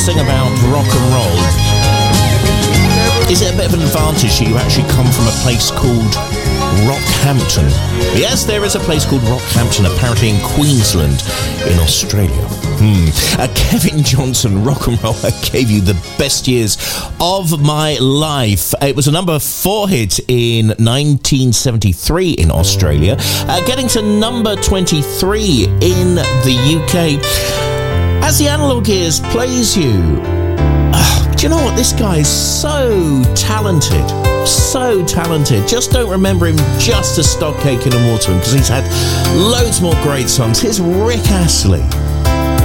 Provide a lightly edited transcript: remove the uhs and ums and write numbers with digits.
sing about rock and roll, is it a bit of an advantage that you actually come from a place called Rockhampton? Yes, there is a place called Rockhampton, apparently in Queensland, in Australia. Kevin Johnson, rock and roll, gave you the best years of my life. It was a number 4 hit in 1973 in Australia, getting to number 23 in the UK. As the Analog Gears plays you, do you know what? This guy is so talented. So talented. Just don't remember him just as Stockcake in a Waterman, because he's had loads more great songs. Here's Rick Astley.